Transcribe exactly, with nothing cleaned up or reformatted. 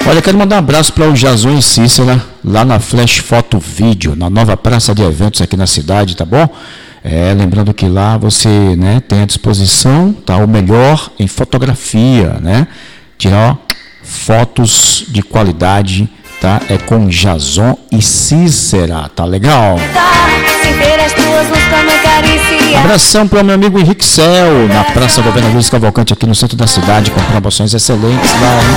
Olha, quero mandar um abraço para o Jason e Cícera, lá na Flash Foto Vídeo, na nova praça de eventos aqui na cidade, tá bom? É, lembrando que lá você, né, tem à disposição, tá, o melhor em fotografia, né? Tirar ó, fotos de qualidade, tá? É com Jason e Cícera, tá legal? Abração para o meu amigo Henrique Cel, na Praça Governador Cavalcante, aqui no centro da cidade, com promoções excelentes lá.